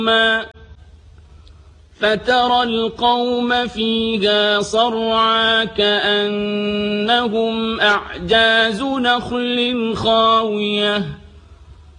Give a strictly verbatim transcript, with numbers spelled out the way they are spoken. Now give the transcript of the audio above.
فترى القوم فيها صرعى كأنهم أعجاز نخل خاوية